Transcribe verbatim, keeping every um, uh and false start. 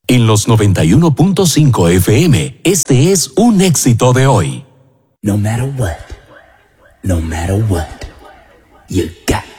En los noventa y uno punto cinco F M, este es un éxito de hoy. No matter what, no matter what, you got